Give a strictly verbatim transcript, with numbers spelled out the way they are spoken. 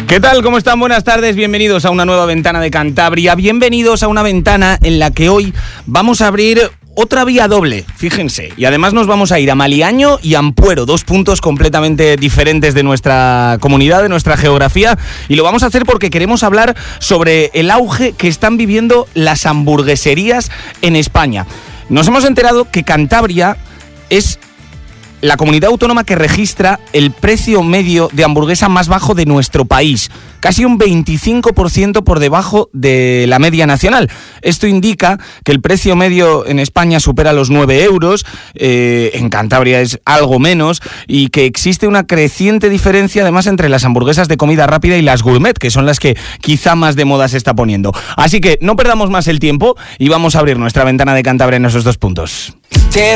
¿Qué tal? ¿Cómo están? Buenas tardes, bienvenidos a una nueva ventana de Cantabria, bienvenidos a una ventana en la que hoy vamos a abrir otra vía doble, fíjense, y además nos vamos a ir a Maliaño y Ampuero, dos puntos completamente diferentes de nuestra comunidad, de nuestra geografía, y lo vamos a hacer porque queremos hablar sobre el auge que están viviendo las hamburgueserías en España. Nos hemos enterado que Cantabria es la comunidad autónoma que registra el precio medio de hamburguesa más bajo de nuestro país, casi un veinticinco por ciento por debajo de la media nacional. Esto indica que el precio medio en España supera los nueve euros, eh, en Cantabria es algo menos, y que existe una creciente diferencia además entre las hamburguesas de comida rápida y las gourmet, que son las que quizá más de moda se está poniendo. Así que no perdamos más el tiempo y vamos a abrir nuestra ventana de Cantabria en esos dos puntos.